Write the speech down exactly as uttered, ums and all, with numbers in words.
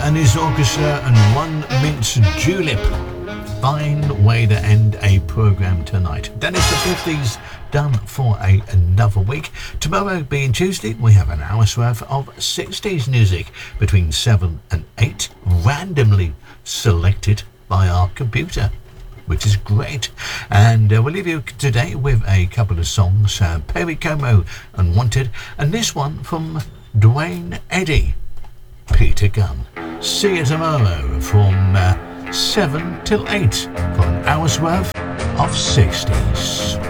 and his orchestra and One Mince Julep. Fine way to end a programme tonight. Dennis the fifties done for a, another week. Tomorrow being Tuesday, we have an hour's worth of sixties music between seven and eight, randomly selected by our computer, which is great. And uh, we'll leave you today with a couple of songs, uh, Perry Como, Unwanted, and this one from Dwayne Eddy, Peter Gunn. See you tomorrow from uh, seven till eight for an hour's worth of sixties.